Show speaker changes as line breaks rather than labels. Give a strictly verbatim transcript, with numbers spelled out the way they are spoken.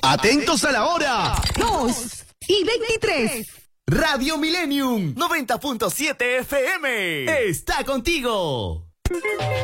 Atentos a la hora.
Dos y veintitrés.
Radio Millennium noventa punto siete F M está contigo.